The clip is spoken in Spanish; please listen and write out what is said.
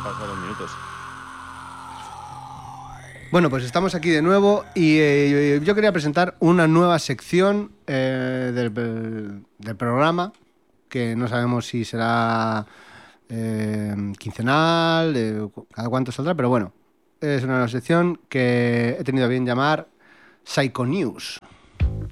pasado los minutos. Bueno, pues estamos aquí de nuevo y yo quería presentar una nueva sección del programa, que no sabemos si será quincenal, cada cuánto saldrá, pero bueno, es una nueva sección que he tenido a bien llamar Psycho News.